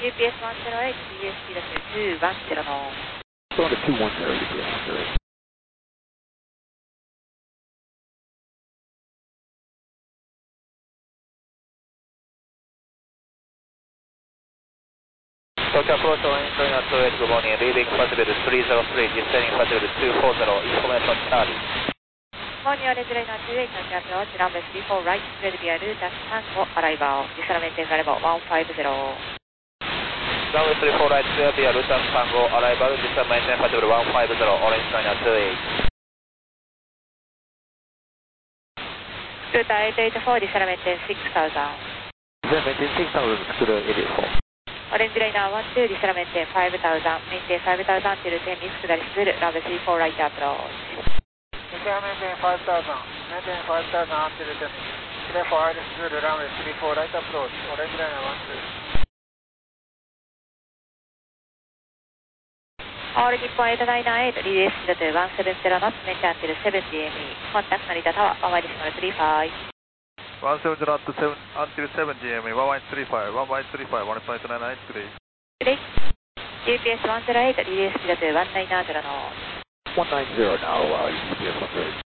UPS 108, DSP だと210の。 Go to 210, UPS 108. Tokyo approach Orange Liner 28, good morning, leaving Flight 303, descending Flight 240, information Charlie. Morning, Orange Liner 28, Tokyo approach, runway 34 right, ready via route at Tango, arrival, distal maintain variable 150. Runway 34 right, clear via route at Tango, arrival, distal maintain Flight 150, Orange Liner 28. Route 884, distal maintain 6000. Then maintain 6000 to the 884. Orange Liner 12, distal maintain 5000, maintain 5000 till 10 minutes,下りする、runway 34 right approach. Maintain 5000, maintain 5000 until 10 minutes. Clear for iris through runway 34 right approach, Orange Liner 12. All Nippon 898, release to 170 knots, maintain until 70 ME. Contact Narita Tower, 135. 170 knot to 7 until 7 GME, 1135, 1135, 1.99, please. Great. UPS 108, release to 190 knots. 190 now, UPS 108.